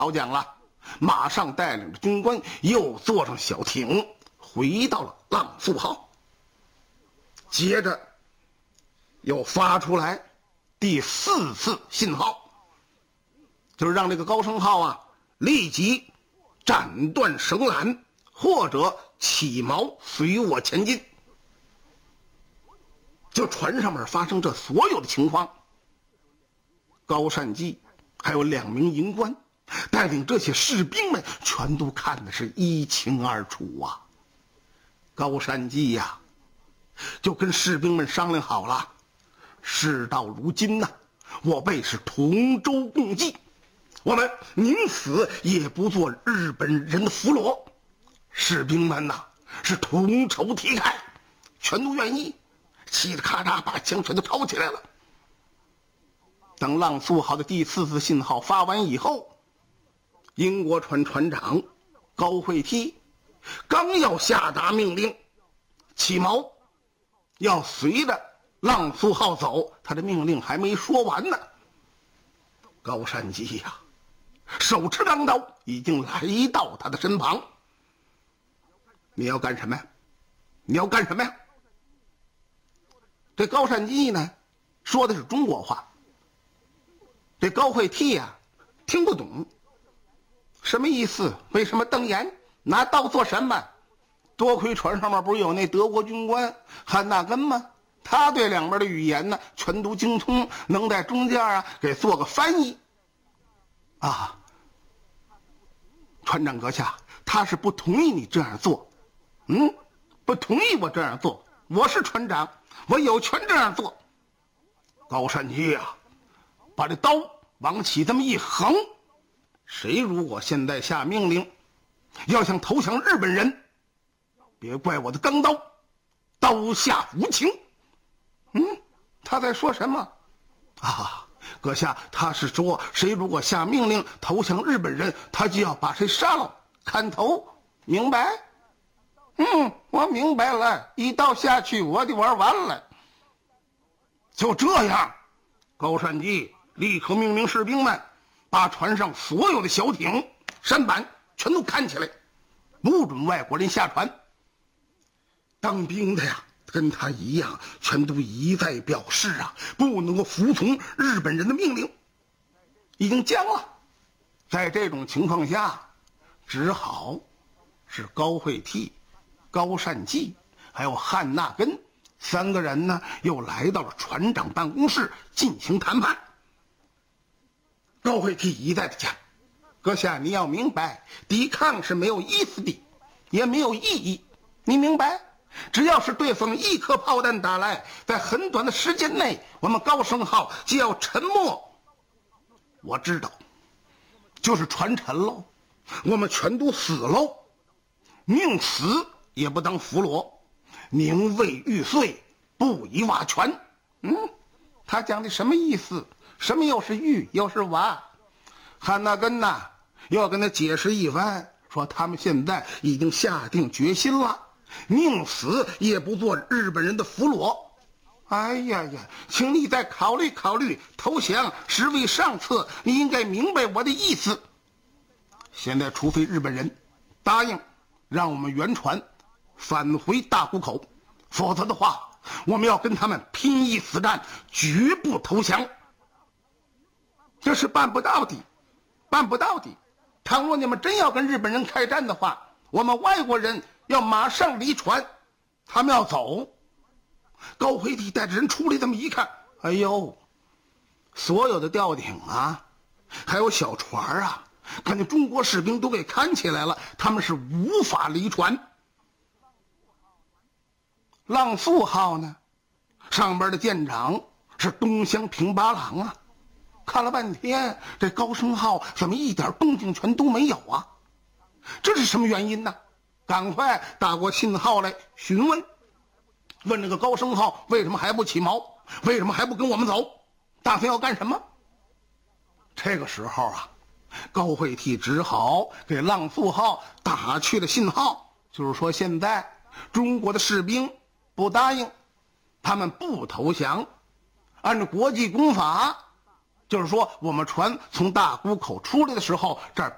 好讲了，马上带领着军官又坐上小艇，回到了浪速号。接着又发出来第4次信号，就是让这个高升号啊立即斩断绳缆，或者起锚随我前进。就船上面发生这所有的情况，高善济还有2名营官带领这些士兵们全都看的是一清二楚啊。高善济呀，就跟士兵们商量好了，事到如今呢，我辈是同舟共济，我们宁死也不做日本人的俘虏。士兵们呐是同仇敌忾，全都愿意，嘁哩咔嚓把枪全都抄起来了。等浪速号的第4次信号发完以后，英国船船长高惠梯刚要下达命令起锚，要随着浪速号走，他的命令还没说完呢。高善济呀，手持钢刀，已经来到他的身旁。你要干什么呀？你要干什么呀？这高善济呢，说的是中国话。这高惠梯呀，听不懂，什么意思？为什么瞪眼？拿刀做什么？多亏船上面不是有那德国军官汉纳根吗？他对两边的语言呢全都精通，能在中间啊给做个翻译。啊，船长阁下，他是不同意你这样做，不同意我这样做。我是船长，我有权这样做。高善济啊，把这刀往起这么一横，谁如果现在下命令要想投降日本人，别怪我的钢刀，刀下无情。他在说什么啊？阁下，他是说谁如果下命令投降日本人，他就要把谁杀了，砍头，明白？我明白了，一刀下去我的玩完了。就这样，高善济立刻命令士兵们把船上所有的小艇舢板全都看起来，不准外国人下船。当兵的呀跟他一样，全都一再表示啊，不能够服从日本人的命令，已经僵了。在这种情况下，只好是高惠梯、高善济还有汉纳根3个人呢，又来到了船长办公室进行谈判。高惠梯一再的讲，阁下你要明白，抵抗是没有意思的，也没有意义，你明白？只要是对方1颗炮弹打来，在很短的时间内，我们高升号就要沉没。我知道，就是船沉喽，我们全都死喽，宁死也不当俘虏，宁为玉碎，不以瓦全。他讲的什么意思？什么又是玉又是瓦？汉纳根呐，又要跟他解释一番，说他们现在已经下定决心了，宁死也不做日本人的俘虏。哎呀呀，请你再考虑考虑，投降实为上策，你应该明白我的意思。现在除非日本人答应让我们原船返回大沽口，否则的话，我们要跟他们拼一死战，绝不投降。这是办不到的，办不到的。倘若你们真要跟日本人开战的话，我们外国人要马上离船，他们要走。高惠梯带着人出来，这么一看，哎呦，所有的吊艇啊，还有小船啊，看见中国士兵都给看起来了，他们是无法离船。浪速号呢，上边的舰长是东乡平八郎啊，看了半天，这高升号怎么一点动静全都没有啊？这是什么原因呢？赶快打过信号来询问，问这个高升号为什么还不起锚，为什么还不跟我们走，打算要干什么？这个时候啊，高惠梯只好给浪速号打去了信号，就是说现在中国的士兵不答应，他们不投降，按照国际公法，就是说我们船从大沽口出来的时候，这儿